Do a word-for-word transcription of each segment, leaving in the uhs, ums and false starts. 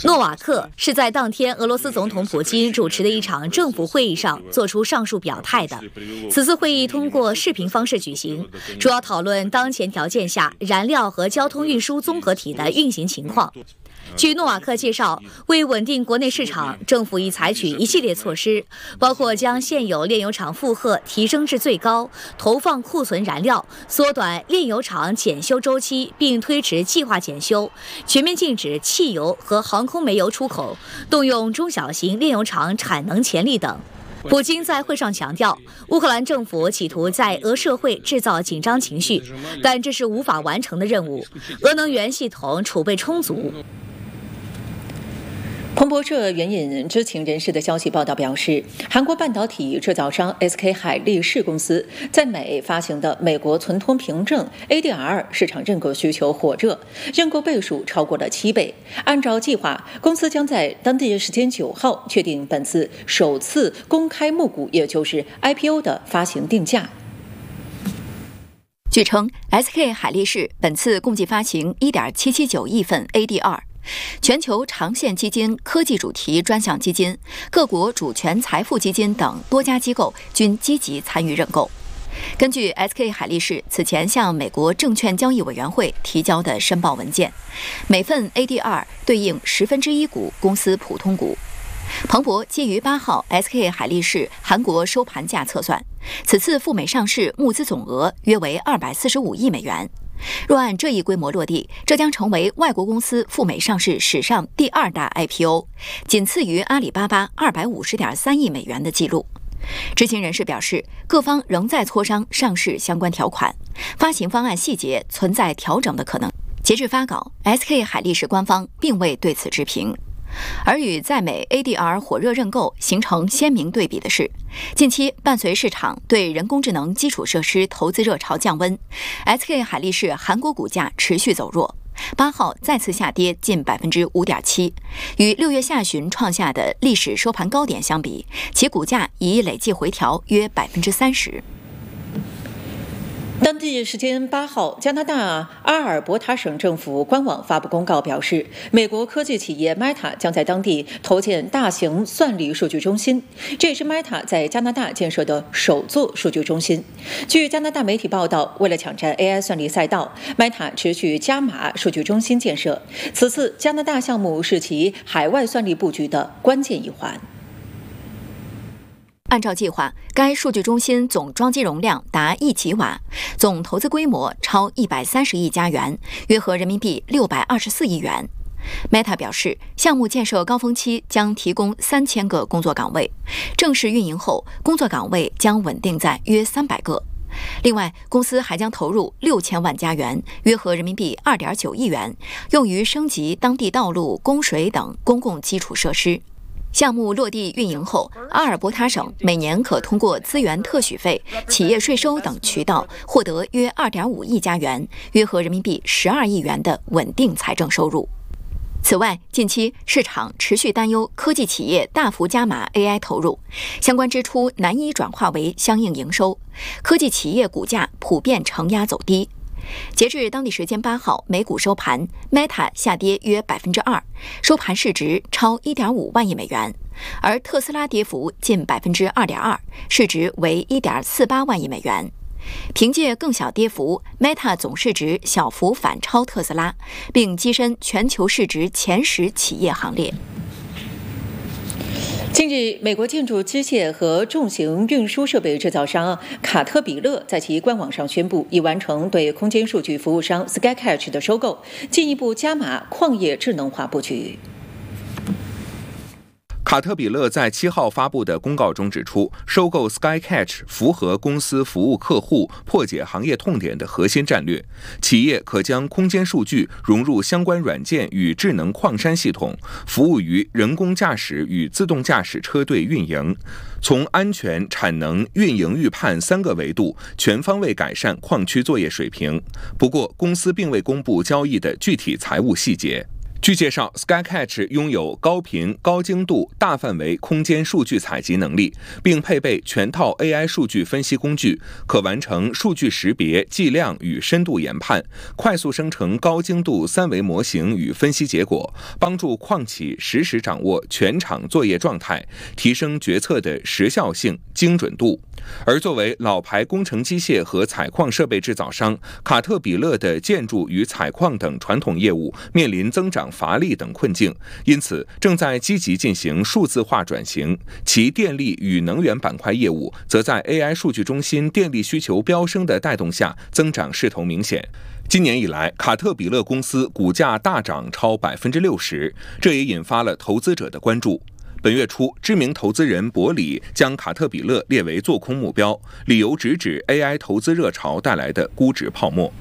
诺瓦克是在当天俄罗斯总统普京主持的一场政府会议上做出上述表态的。此次会议通过视频方式举行，主要讨论当前条件下燃料和交通运输综合体的运行情况。据诺瓦克介绍，为稳定国内市场，政府已采取一系列措施，包括将现有炼油厂负荷提升至最高，投放库存燃料，缩短炼油厂检修周期，并推迟计划检修，全面禁止汽油和航空煤油出口，动用中小型炼油厂产能潜力等。普京在会上强调，乌克兰政府企图在俄社会制造紧张情绪，但这是无法完成的任务。俄能源系统储备充足。 彭博社援引知情人士的消息报道表示，韩国半导体制造商 S K 海力士公司在美发行的美国存通凭证 A D R 市场认购需求火热，认购倍数超过了七倍。按照计划，公司将在当地时间九号确定本次首次公开募股，也就是 I P O 的发行定价。 据称 ，S K 海力士本次共计发行 一点七七九亿份 A D R。全球长线基金、科技主题专项基金、各国主权财富基金等多家机构均积极参与认购。根据 S K 海力士此前向美国证券交易委员会提交的申报文件，每份 A D R 对应十分之一股公司普通股。彭博基于八号 S K 海力士韩国收盘价测算，此次赴美上市募资总额约为二百四十五亿美元。若按这一规模落地，这将成为外国公司赴美上市史上第二大 I P O， 仅次于阿里巴巴二百五十点三亿美元的记录。知情人士表示，各方仍在磋商上市相关条款，发行方案细节存在调整的可能。截至发稿 ，S K 海力士官方并未对此置评。而与在美 A D R 火热认购形成鲜明对比的是，近期伴随市场对人工智能基础设施投资热潮降温 ，S K 海力士韩国股价持续走弱，八号再次下跌近百分之五点七，与六月下旬创下的历史收盘高点相比，其股价已累计回调约百分之三十。 当地时间八号，加拿大阿尔伯塔省政府官网发布公告表示，美国科技企业 Meta 将在当地投建大型算力数据中心，这也是 Meta 在加拿大建设的首座数据中心。据加拿大媒体报道，为了抢占 A I 算力赛道， Meta 持续加码数据中心建设。此次加拿大项目是其海外算力布局的关键一环。 按照计划，该数据中心总装机容量达一吉瓦，总投资规模超一百三十亿加元，约合人民币六百二十四亿元。Meta 表示，项目建设高峰期将提供三千个工作岗位，正式运营后，工作岗位将稳定在约三百个。另外，公司还将投入六千万加元，约合人民币二点九亿元，用于升级当地道路、供水等公共基础设施。项目落地运营后，阿尔伯塔省每年可通过资源特许费、企业税收等渠道获得约 二点五亿加元，约合人民币十二亿元的稳定财政收入。此外，近期市场持续担忧科技企业大幅加码 A I 投入，相关支出难以转化为相应营收，科技企业股价普遍承压走低。截至当地时间八号美股收盘 ，Meta 下跌约百分之二，收盘市值超一点五万亿美元，而特斯拉跌幅近百分之二点二，市值为一点四八万亿美元。凭借更小跌幅 ，Meta 总市值小幅反超特斯拉，并跻身全球市值前十企业行列。 近日，美国建筑机械和重型运输设备制造商卡特彼勒在其官网上宣布，已完成对空间数据服务商 SkyCatch 的收购，进一步加码矿业智能化布局。 卡特彼勒在七号发布的公告中指出，收购 SkyCatch 符合公司服务客户、破解行业痛点的核心战略。企业可将空间数据融入相关软件与智能矿山系统，服务于人工驾驶与自动驾驶车队运营，从安全、产能、运营预判三个维度全方位改善矿区作业水平。不过，公司并未公布交易的具体财务细节。 据介绍 ，Skycatch 拥有高频、高精度、大范围空间数据采集能力，并配备全套 A I 数据分析工具，可完成数据识别、计量与深度研判，快速生成高精度三维模型与分析结果，帮助矿企实时掌握全场作业状态，提升决策的时效性、精准度。而作为老牌工程机械和采矿设备制造商，卡特彼勒的建筑与采矿等传统业务面临增长乏力等困境，因此正在积极进行数字化转型。其电力与能源板块业务则在 A I 数据中心电力需求飙升的带动下，增长势头明显。今年以来，卡特彼勒公司股价大涨超百分之六十，这也引发了投资者的关注。本月初，知名投资人伯里将卡特彼勒列为做空目标，理由直指 A I 投资热潮带来的估值泡沫。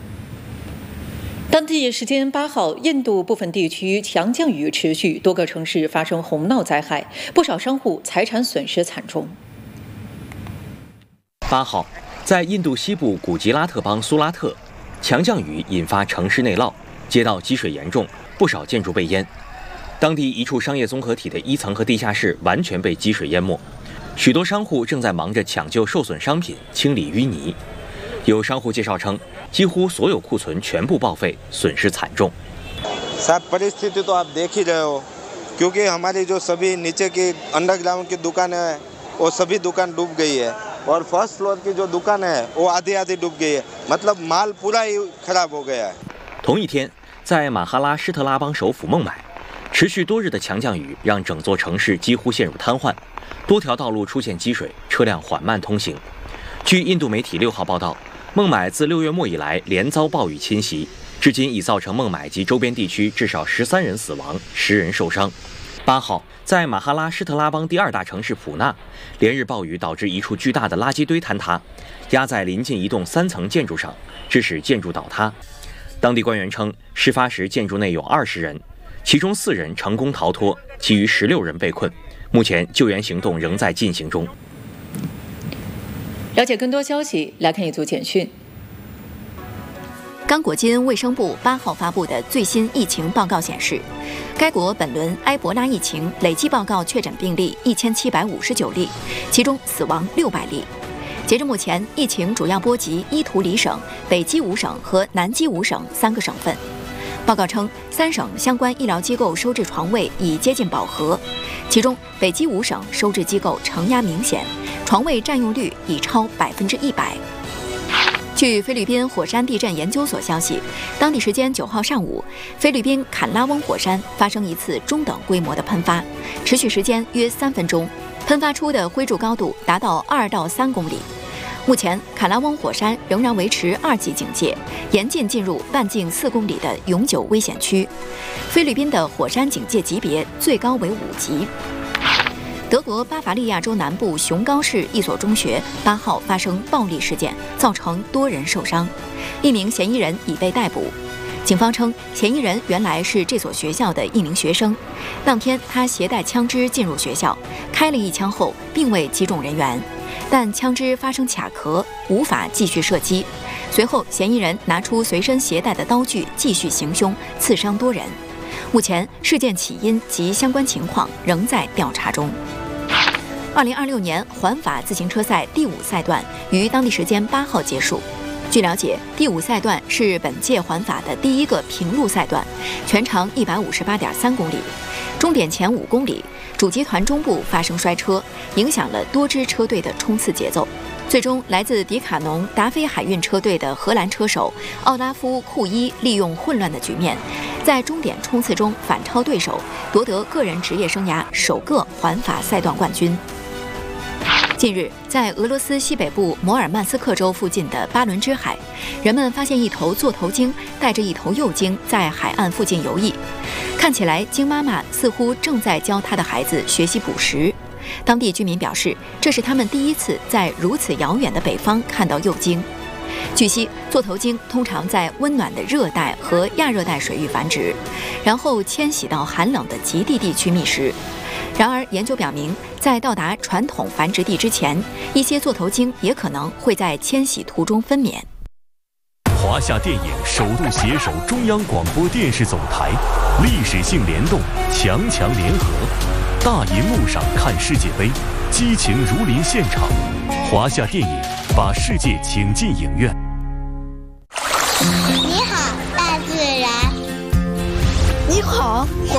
当地时间八号，印度部分地区强降雨持续，多个城市发生洪涝灾害，不少商户财产损失惨重。 八号，在印度西部古吉拉特邦苏拉特，强降雨引发城市内涝，街道积水严重，不少建筑被淹。当地一处商业综合体的一层和地下室完全被积水淹没，许多商户正在忙着抢救受损商品、清理淤泥。有商户介绍称，几乎所有库存全部报废，损失惨重。 साहब परिस्थिति तो आप देख ही रहे हो, क्योंकि हमारी जो सभी नीचे की अंडरग्राउंड की दुकानें हैं, वो सभी दुकान डूब गई है, और फर्स्ट फ्लोर की जो दुकान है, वो आधी आधी डूब गई है, मतलब माल पूरा ही खराब हो गया है。 同一天，在马哈拉施特拉邦首府孟买，持续多日的强降雨让整座城市几乎陷入瘫痪，多条道路出现积水，车辆缓慢通行。据印度媒体六号报道，孟买自六月末以来连遭暴雨侵袭，至今已造成孟买及周边地区至少十三人死亡，十人受伤。八号，在马哈拉施特拉邦第二大城市普纳，连日暴雨导致一处巨大的垃圾堆坍塌，压在临近一栋三层建筑上，致使建筑倒塌。当地官员称，事发时建筑内有二十人，其中四人成功逃脱，其余十六人被困。目前救援行动仍在进行中。 了解更多消息，来看一组简讯。 刚果金卫生部八号发布的最新疫情报告显示，该国本轮埃博拉疫情累计报告确诊病例一千七百五十九例，其中死亡六百例。截至目前，疫情主要波及伊图里省、北基伍省和南基伍省三个省份。报告称，三省相关医疗机构收治床位已接近饱和，其中北基伍省收治机构承压明显，床位占用率已超百分之一百。据菲律宾火山地震研究所消息，当地时间九号上午，菲律宾坎拉翁火山发生一次中等规模的喷发，持续时间约三分钟，喷发出的灰柱高度达到二到三公里。目前，坎拉翁火山仍然维持二级警戒，严禁进入半径四公里的永久危险区。菲律宾的火山警戒级别最高为五级。德国巴伐利亚州南部熊高市一所中学八号发生暴力事件，造成多人受伤，一名嫌疑人已被逮捕。警方称，嫌疑人原来是这所学校的一名学生，当天他携带枪支进入学校，开了一枪后并未击中人员，但枪支发生卡壳，无法继续射击。随后，嫌疑人拿出随身携带的刀具继续行凶，刺伤多人。目前，事件起因及相关情况仍在调查中。二零二六年环法自行车赛第五赛段于当地时间八号结束。据了解，第五赛段是本届环法的第一个平路赛段，全长一百五十八点三公里。终点前五公里，主集团中部发生摔车，影响了多支车队的冲刺节奏。最终，来自迪卡侬达菲海运车队的荷兰车手奥拉夫·库伊利用混乱的局面，在终点冲刺中反超对手，夺得个人职业生涯首个环法赛段冠军。近日，在俄罗斯西北部摩尔曼斯克州附近的巴伦支海，人们发现一头座头鲸带着一头幼鲸在海岸附近游弋，看起来鲸妈妈似乎正在教它的孩子学习捕食。当地居民表示，这是他们第一次在如此遥远的北方看到幼鲸。据悉，座头鲸通常在温暖的热带和亚热带水域繁殖，然后迁徙到寒冷的极地地区觅食。然而，研究表明，在到达传统繁殖地之前，一些座头鲸也可能会在迁徙途中分娩。 华夏电影首度携手中央广播电视总台，历史性联动，强强联合。大银幕上看世界杯，激情如临现场。华夏电影把世界请进影院。